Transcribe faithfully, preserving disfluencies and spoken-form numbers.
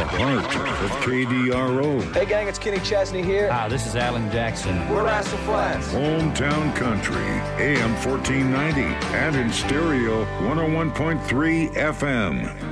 heart of K D R O. Hey gang, it's Kenny Chesney here. Hi, this is Alan Jackson. We're Rascal Flatts. Hometown Country, A M fourteen ninety, and in stereo, one oh one point three F M.